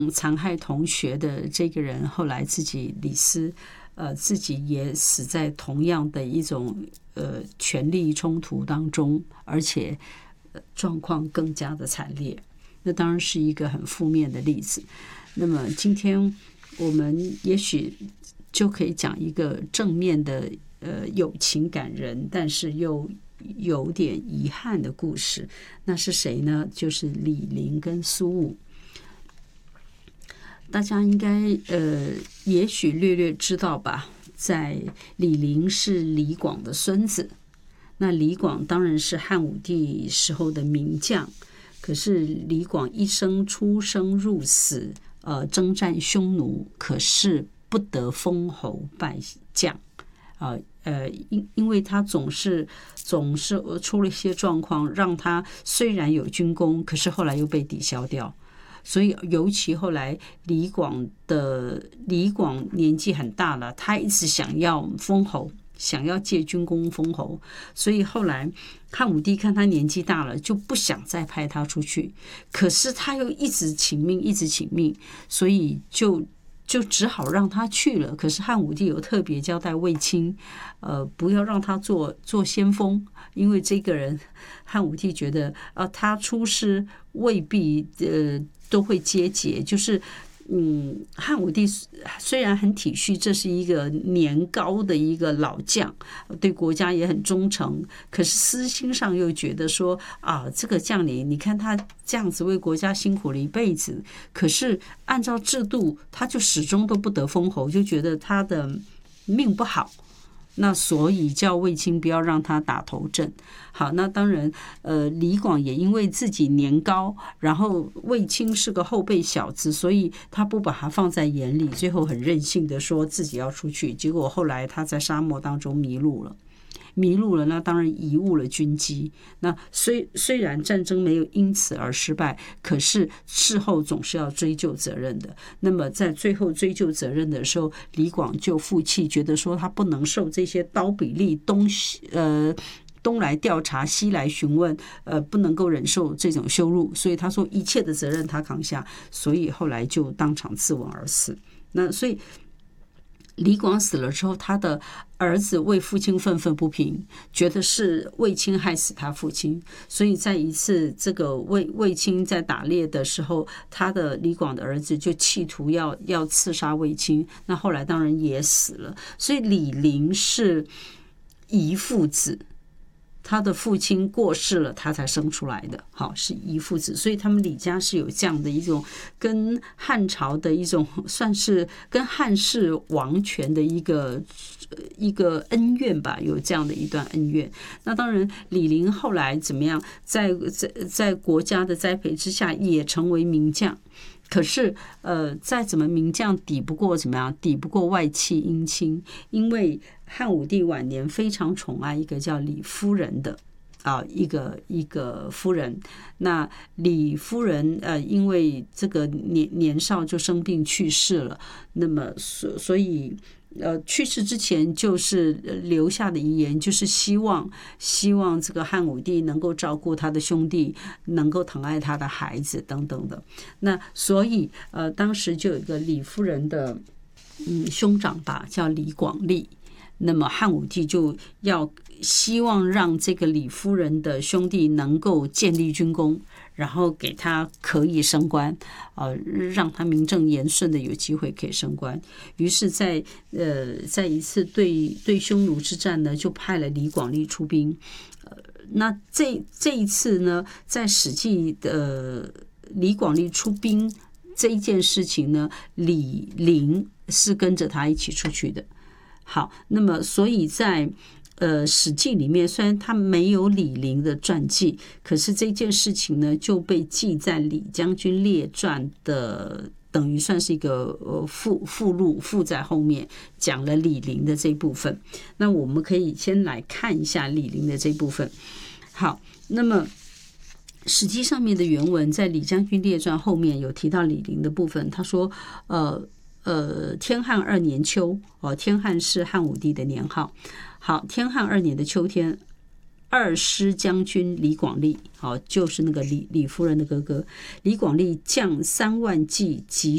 残害同学的这个人，后来自己李斯，自己也死在同样的一种权力冲突当中，而且状况更加的惨烈。那当然是一个很负面的例子。那么今天我们也许就可以讲一个正面的有情感人，但是又有点遗憾的故事。那是谁呢？就是李陵跟苏武。大家应该也许略略知道吧，在李陵是李广的孙子。那李广当然是汉武帝时候的名将，可是李广一生出生入死，征战匈奴，可是不得封侯拜将。因为他总是出了一些状况，让他虽然有军功，可是后来又被抵消掉。所以尤其后来李广年纪很大了，他一直想要封侯，想要借军功封侯，所以后来汉武帝看他年纪大了，就不想再派他出去，可是他又一直请命，所以就只好让他去了。可是汉武帝有特别交代卫青，不要让他做先锋，因为这个人汉武帝觉得他出师未必都会接节，就是汉武帝虽然很体恤，这是一个年高的一个老将，对国家也很忠诚，可是私心上又觉得说这个将领，你看他这样子为国家辛苦了一辈子，可是按照制度，他就始终都不得封侯，就觉得他的命不好。那所以叫卫青不要让他打头阵。好，那当然，李广也因为自己年高，然后卫青是个后辈小子，所以他不把他放在眼里，最后很任性的说自己要出去。结果后来他在沙漠当中迷路了，那当然贻误了军机。那虽然战争没有因此而失败，可是事后总是要追究责任的。那么在最后追究责任的时候，李广就负气，觉得说他不能受这些刀比例东来调查西来询问，不能够忍受这种羞辱，所以他说一切的责任他扛下，所以后来就当场自刎而死。那所以李广死了之后，他的儿子为父亲愤愤不平，觉得是卫青害死他父亲，所以在一次这个卫青在打猎的时候，他的李广的儿子就企图要刺杀卫青，那后来当然也死了。所以李陵是遗父子，他的父亲过世了，他才生出来的，好，是遗父子，所以他们李家是有这样的一种跟汉朝的一种，算是跟汉室王权的一个恩怨吧，有这样的一段恩怨。那当然，李陵后来怎么样，在国家的栽培之下，也成为名将。可是，再怎么名将，抵不过怎么样？抵不过外戚姻亲，因为汉武帝晚年非常宠爱一个叫李夫人的一个夫人。那李夫人因为这个年少就生病去世了，那么所以去世之前就是留下的遗言，就是希望这个汉武帝能够照顾他的兄弟，能够疼爱他的孩子等等的。那所以当时就有一个李夫人的兄长吧，叫李广利。那么汉武帝就要希望让这个李夫人的兄弟能够建立军功，然后给他可以升官，让他名正言顺的有机会可以升官。于是在一次对匈奴之战呢，就派了李广利出兵。那这一次呢，在史记的李广利出兵这一件事情呢，李陵是跟着他一起出去的。好，那么所以在史记里面，虽然他没有李陵的传记，可是这件事情呢就被记在李将军列传的，等于算是一个附录，附在后面讲了李陵的这部分。那我们可以先来看一下李陵的这部分。好，那么史记上面的原文在李将军列传后面有提到李陵的部分，他说天汉2年秋，天汉是汉武帝的年号。好，天汉2年的秋天，二师将军李广利，就是那个李夫人的哥哥，李广利将3万骑及